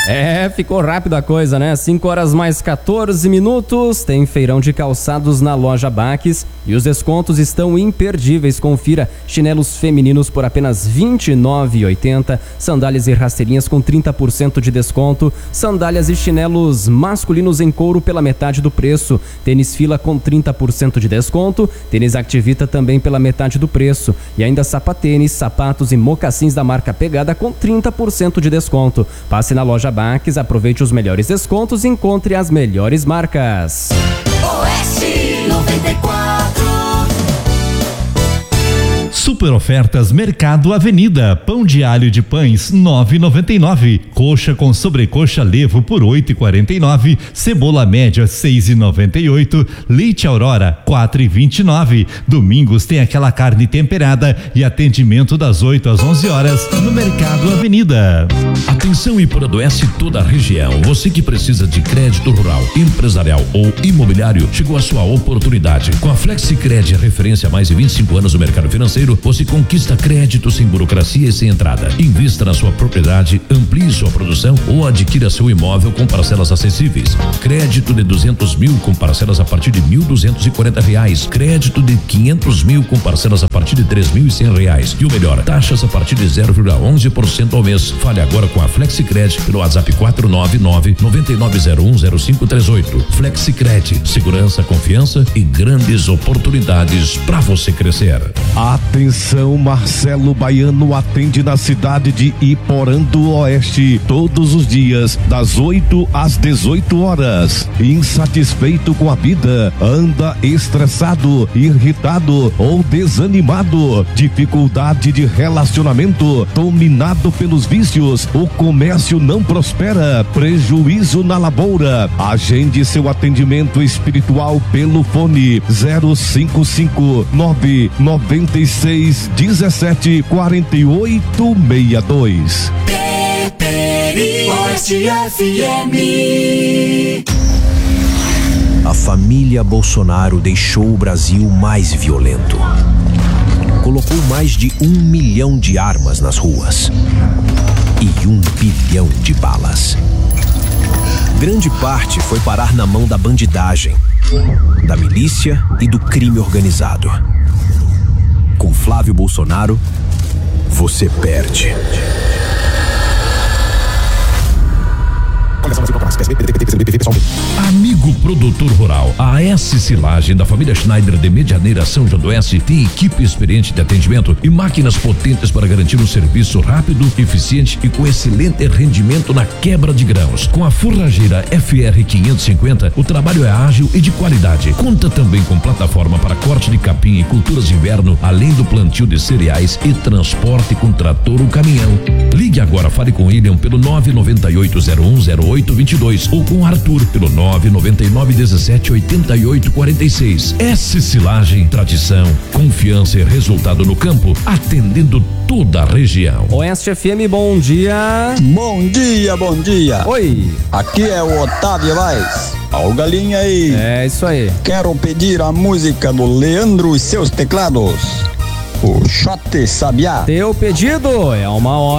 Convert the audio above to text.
Ficou rápido a coisa, né? 5h mais 14 minutos, tem feirão de calçados na loja Baques e os descontos estão imperdíveis. Confira: chinelos femininos por apenas R$ 29,80, sandálias e rasteirinhas com 30% de desconto, sandálias e chinelos masculinos em couro pela metade do preço, tênis Fila com 30% de desconto, tênis Activita também pela metade do preço e ainda sapatênis, sapatos e mocassins da marca Pegada com 30% de desconto. Passe na loja Baques, aproveite os melhores descontos e encontre as melhores marcas. Oeste 94. Super ofertas Mercado Avenida. Pão de alho de pães 9,99. Coxa com sobrecoxa levo por 8,49. Cebola média 6,98. Leite Aurora 4,29. Domingos tem aquela carne temperada e atendimento das 8 às 11 horas no Mercado Avenida. Atenção Iporanduense e toda a região. Você que precisa de crédito rural, empresarial ou imobiliário, chegou a sua oportunidade. Com a FlexiCred, referência há mais de 25 anos no mercado financeiro, você conquista crédito sem burocracia e sem entrada. Invista na sua propriedade, amplie sua produção ou adquira seu imóvel com parcelas acessíveis. Crédito de 200 mil com parcelas a partir de R$1.240. Crédito de 500 mil com parcelas a partir de R$3.100. E o melhor, taxas a partir de 0,11% ao mês. Fale agora com a FlexiCred pelo WhatsApp 499-9901-0538. FlexiCred, segurança, confiança e grandes oportunidades para você crescer. Atenção, Marcelo Baiano atende na cidade de Iporã-do-Oeste todos os dias, das 8 às 18 horas. Insatisfeito com a vida, anda estressado, irritado ou desanimado, dificuldade de relacionamento, dominado pelos vícios, o comércio não prospera, prejuízo na lavoura. Agende seu atendimento espiritual pelo fone 0559 96 17 48 62. Oeste FM. A família Bolsonaro deixou o Brasil mais violento. Colocou mais de 1 milhão de armas nas ruas e 1 bilhão de balas. Grande parte foi parar na mão da bandidagem, da milícia e do crime organizado. Com Flávio Bolsonaro, você perde. Amigo produtor rural, a S Silagem da família Schneider de Medianeira São Jodoense tem equipe experiente de atendimento e máquinas potentes para garantir um serviço rápido, eficiente e com excelente rendimento na quebra de grãos. Com a forrageira FR 550, o trabalho é ágil e de qualidade. Conta também com plataforma para corte de capim e culturas de inverno, além do plantio de cereais e transporte com trator ou caminhão. Ligue agora, fale com William pelo 998010822 ou com Arthur pelo 999178846. S Silagem, tradição, confiança e resultado no campo, atendendo toda a região. Oeste FM, bom dia. Bom dia, bom dia. Oi. Aqui é o Otávio Vaz. Ó o galinha aí. É isso aí. Quero pedir a música do Leandro e seus teclados. O Xote Sabiá. Teu pedido é uma hora.